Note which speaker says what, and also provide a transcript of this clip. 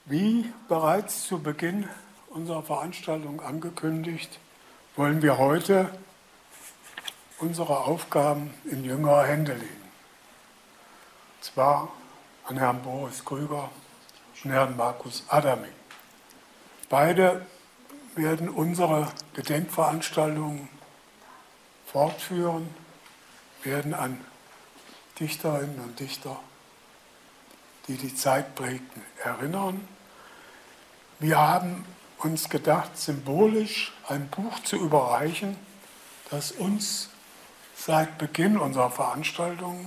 Speaker 1: Wie bereits zu Beginn unserer Veranstaltung angekündigt, wollen wir heute unsere Aufgaben in jüngere Hände legen. Und zwar an Herrn Boris Krüger und Herrn Markus Adaming. Beide werden unsere Gedenkveranstaltungen fortführen, werden an Dichterinnen und Dichter, die die Zeit prägten, erinnern. Wir haben uns gedacht, symbolisch ein Buch zu überreichen, das uns seit Beginn unserer Veranstaltungen